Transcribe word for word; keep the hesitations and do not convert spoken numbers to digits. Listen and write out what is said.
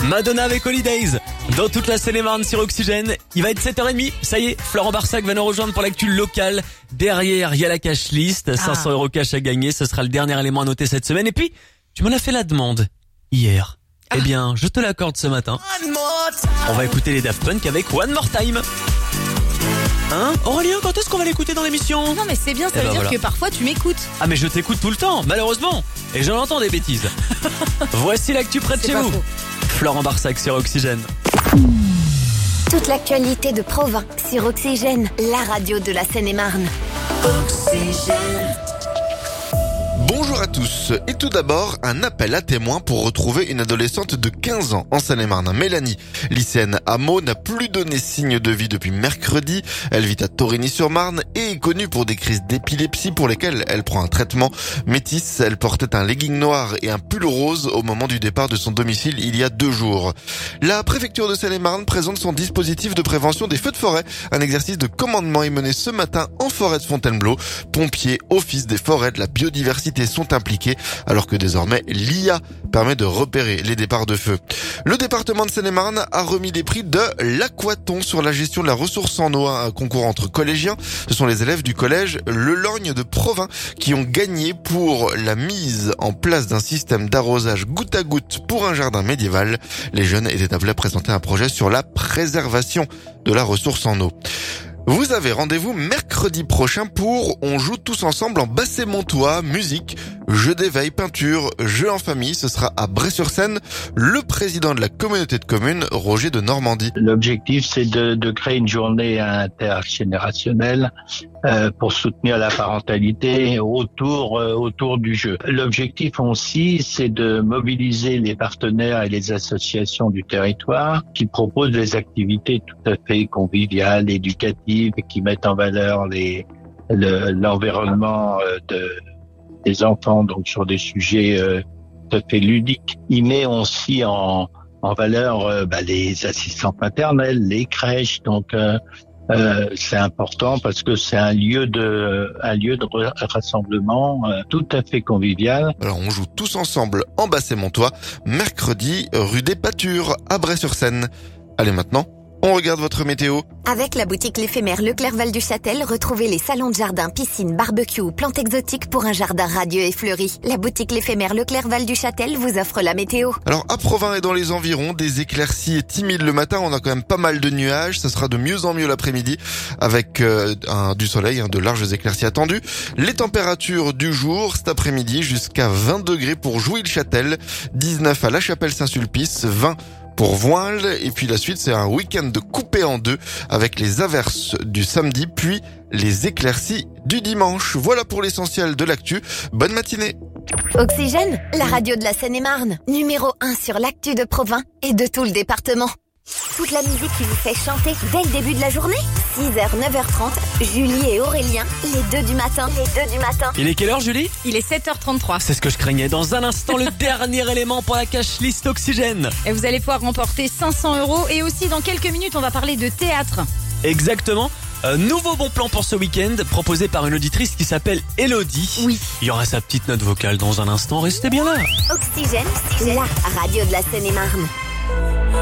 Madonna avec Holidays. Dans toute la Seine-et-Marne sur Oxygène. Il va être sept heures trente. Ça y est, Florent Barsac va nous rejoindre pour l'actu locale. Derrière, il y a la cash list. Ah. cinq cents euros cash à gagner. Ce sera le dernier élément à noter cette semaine. Et puis, tu m'en as fait la demande hier. Ah. Eh bien, je te l'accorde ce matin. On va écouter les Daft Punk avec One More Time. Hein Aurélien, quand est-ce qu'on va l'écouter dans l'émission? Non mais c'est bien, ça eh veut ben dire voilà. que parfois tu m'écoutes. Ah mais je t'écoute tout le temps, malheureusement. Et j'en entends des bêtises. Voici l'actu près de C'est chez pas vous. faux. Florent Barsac sur Oxygène. Toute l'actualité de Provins sur Oxygène, la radio de la Seine-et-Marne. Oxygène. Bonjour à tous. Et tout d'abord, un appel à témoins pour retrouver une adolescente de quinze ans en Seine-et-Marne. Mélanie, lycéenne à Meaux, n'a plus donné signe de vie depuis mercredi. Elle vit à Torigny-sur-Marne et est connue pour des crises d'épilepsie pour lesquelles elle prend un traitement. Métisse, elle portait un legging noir et un pull rose au moment du départ de son domicile il y a deux jours. La préfecture de Seine-et-Marne présente son dispositif de prévention des feux de forêt. Un exercice de commandement est mené ce matin en forêt de Fontainebleau. Pompiers, office des forêts, de la biodiversité sont impliqués, alors que désormais l'I A permet de repérer les départs de feu. Le département de Seine-et-Marne a remis des prix de l'Aquaton sur la gestion de la ressource en eau, un concours entre collégiens. Ce sont les élèves du collège Le Lorgne de Provins qui ont gagné pour la mise en place d'un système d'arrosage goutte à goutte pour un jardin médiéval. Les jeunes étaient appelés à présenter un projet sur la préservation de la ressource en eau. Vous avez rendez-vous mercredi prochain pour On joue tous ensemble en Basset-Montois, musique, jeux d'éveil, peinture, jeux en famille. Ce sera à Bray-sur-Seine. Le président de la communauté de communes, Roger de Normandie. L'objectif, c'est de, de créer une journée intergénérationnelle euh, pour soutenir la parentalité autour euh, autour du jeu. L'objectif aussi, c'est de mobiliser les partenaires et les associations du territoire qui proposent des activités tout à fait conviviales, éducatives, qui mettent en valeur les le, l'environnement euh, de des enfants, donc sur des sujets euh, tout à fait ludiques. Il met aussi en en valeur euh, bah, les assistantes maternelles, les crèches. Donc euh, euh, c'est important parce que c'est un lieu de un lieu de rassemblement euh, tout à fait convivial. Alors on joue tous ensemble en Basset-Montois, mercredi rue des Pâtures à Bray-sur-Seine. Allez maintenant, on regarde votre météo. Avec la boutique L'Éphémère Leclerc Val du Châtel, retrouvez les salons de jardin, piscine, barbecue ou plantes exotiques pour un jardin radieux et fleuri. La boutique L'Éphémère Leclerc Val du Châtel vous offre la météo. Alors à Provins et dans les environs, des éclaircies timides le matin. On a quand même pas mal de nuages. Ça sera de mieux en mieux l'après-midi avec euh, un, du soleil, hein, de larges éclaircies attendues. Les températures du jour cet après-midi jusqu'à vingt degrés pour Jouy-le-Châtel, dix-neuf à La Chapelle-Saint-Sulpice, vingt pour Voinles, et puis la suite c'est un week-end de coupé en deux avec les averses du samedi puis les éclaircies du dimanche. Voilà pour l'essentiel de l'actu. Bonne matinée. Oxygène, la radio de la Seine-et-Marne, numéro un sur l'actu de Provins et de tout le département. Toute la musique qui vous fait chanter dès le début de la journée. six heures, neuf heures trente, Julie et Aurélien, les deux du matin. Les deux du matin. Il est quelle heure, Julie? Il est sept heures trente-trois. C'est ce que je craignais. Dans un instant, le dernier élément pour la cash list Oxygène. Et vous allez pouvoir remporter cinq cents euros. Et aussi, dans quelques minutes, on va parler de théâtre. Exactement. Un nouveau bon plan pour ce week-end proposé par une auditrice qui s'appelle Elodie. Oui. Il y aura sa petite note vocale dans un instant. Restez bien là. Oxygène, la radio de la Seine-et-Marne.